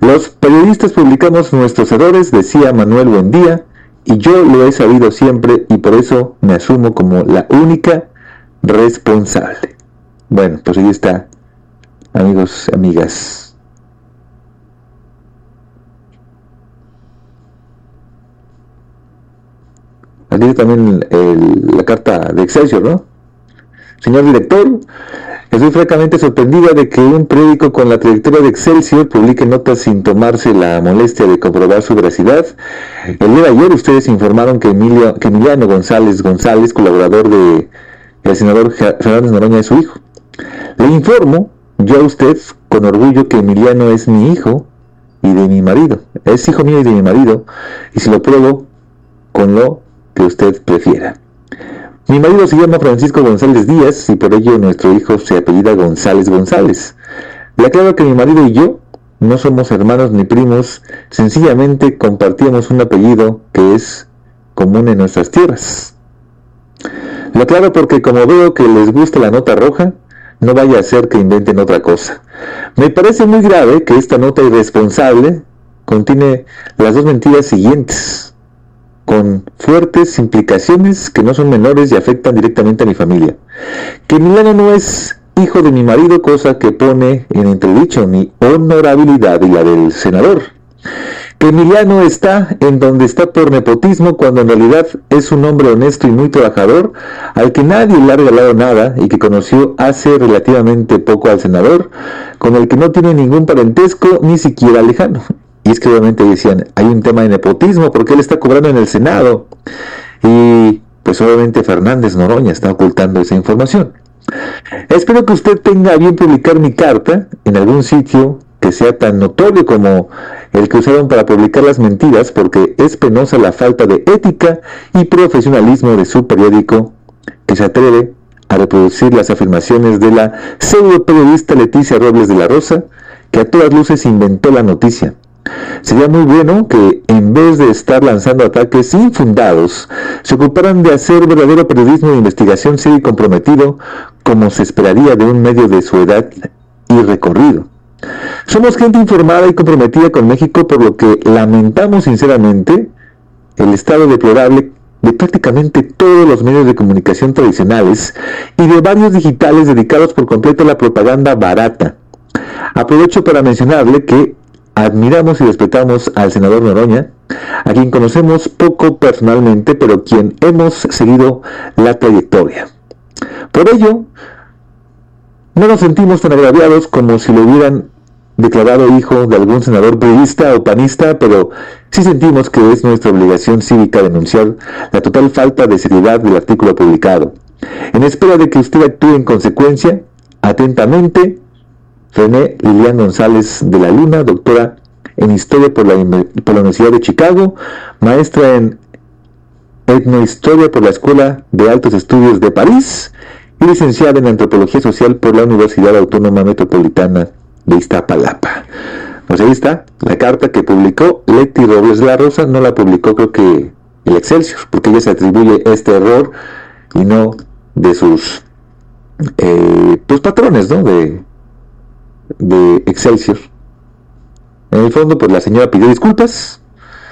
Los periodistas publicamos nuestros errores, decía Manuel Buendía, y yo lo he sabido siempre y por eso me asumo como la única responsable. Bueno, pues ahí está, amigos, amigas. Aquí también la carta de Excelsior, ¿no? Señor director, estoy francamente sorprendida de que un periódico con la trayectoria de Excelsior publique notas sin tomarse la molestia de comprobar su veracidad. El día de ayer ustedes informaron que Emiliano González, colaborador del senador Fernández Noroña, es su hijo. Le informo yo a usted con orgullo que Emiliano es mi hijo y de mi marido. Es hijo mío y de mi marido, y si lo pruebo con lo que usted prefiera. Mi marido se llama Francisco González Díaz y por ello nuestro hijo se apellida González González. Le aclaro que mi marido y yo no somos hermanos ni primos, sencillamente compartíamos un apellido que es común en nuestras tierras. Lo aclaro porque como veo que les gusta la nota roja, no vaya a ser que inventen otra cosa. Me parece muy grave que esta nota irresponsable contiene las dos mentiras siguientes, con fuertes implicaciones que no son menores y afectan directamente a mi familia. Que Emiliano no es hijo de mi marido, cosa que pone en entredicho mi honorabilidad y la del senador. Que Emiliano está en donde está por nepotismo, cuando en realidad es un hombre honesto y muy trabajador, al que nadie le ha regalado nada y que conoció hace relativamente poco al senador, con el que no tiene ningún parentesco, ni siquiera lejano. Y es que obviamente decían, hay un tema de nepotismo porque él está cobrando en el Senado. Y pues obviamente Fernández Noroña está ocultando esa información. Espero que usted tenga a bien publicar mi carta en algún sitio que sea tan notorio como el que usaron para publicar las mentiras, porque es penosa la falta de ética y profesionalismo de su periódico, que se atreve a reproducir las afirmaciones de la pseudo periodista Leticia Robles de la Rosa, que a todas luces inventó la noticia. Sería muy bueno que, en vez de estar lanzando ataques infundados, se ocuparan de hacer verdadero periodismo de investigación serio y comprometido, como se esperaría de un medio de su edad y recorrido. Somos gente informada y comprometida con México, por lo que lamentamos sinceramente el estado deplorable de prácticamente todos los medios de comunicación tradicionales y de varios digitales dedicados por completo a la propaganda barata. Aprovecho para mencionarle que admiramos y respetamos al senador Noroña, a quien conocemos poco personalmente, pero quien hemos seguido la trayectoria. Por ello, no nos sentimos tan agraviados como si lo hubieran declarado hijo de algún senador priista o panista, pero sí sentimos que es nuestra obligación cívica denunciar la total falta de seriedad del artículo publicado. En espera de que usted actúe en consecuencia, atentamente, René Lilian González de la Luna, doctora en Historia por la Universidad de Chicago, maestra en Etnohistoria por la Escuela de Altos Estudios de París y licenciada en Antropología Social por la Universidad Autónoma Metropolitana de Iztapalapa. Pues ahí está la carta que publicó Leti Robles de la Rosa. No la publicó, creo que el Excelsior, porque ella se atribuye este error y no de sus pues patrones, ¿no? De Excelsior. En el fondo, pues la señora pidió disculpas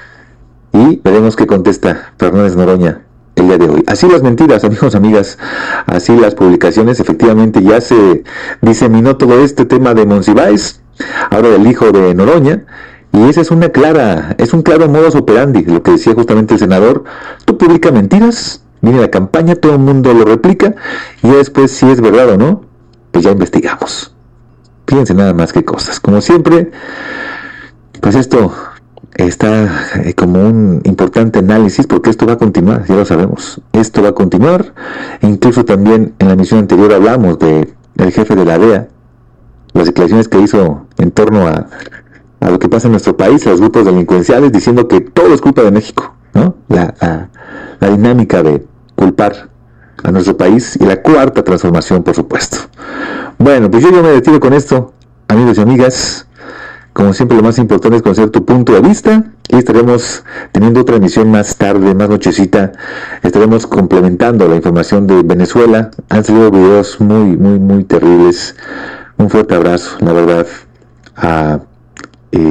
y veremos qué contesta Fernández Noroña el día de hoy. Así las mentiras, amigos, amigas, así las publicaciones. Efectivamente ya se diseminó todo este tema de Monsiváis, ahora del hijo de Noroña, y ese es un claro modus operandi, lo que decía justamente el senador. Tú publicas mentiras, viene la campaña, todo el mundo lo replica, y ya después, si es verdad o no, pues ya investigamos. Fíjense nada más qué cosas. Como siempre, pues esto está como un importante análisis, porque esto va a continuar, ya lo sabemos. Esto va a continuar. Incluso también en la emisión anterior hablamos del jefe de la DEA, las declaraciones que hizo en torno a lo que pasa en nuestro país, a los grupos delincuenciales, diciendo que todo es culpa de México, ¿no? La dinámica de culpar a nuestro país y la cuarta transformación, por supuesto. Bueno, pues yo me retiro con esto, amigos y amigas. Como siempre, lo más importante es conocer tu punto de vista, y estaremos teniendo otra emisión más tarde, más nochecita. Estaremos complementando la información de Venezuela. Han salido videos muy, muy, muy terribles. Un fuerte abrazo, la verdad, a